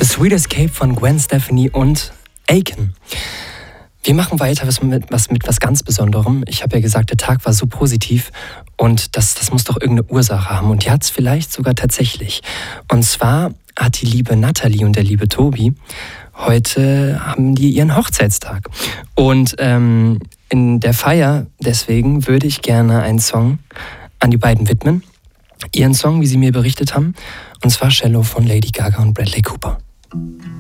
The Sweet Escape von Gwen Stefani und Aiken. Wir machen weiter mit was ganz Besonderem. Ich habe ja gesagt, der Tag war so positiv und das muss doch irgendeine Ursache haben. Und die hat es vielleicht sogar tatsächlich. Und zwar hat die liebe Nathalie und der liebe Tobi heute haben die ihren Hochzeitstag. Und in der Feier deswegen würde ich gerne einen Song an die beiden widmen. Ihren Song, wie sie mir berichtet haben. Und zwar Shallow von Lady Gaga und Bradley Cooper.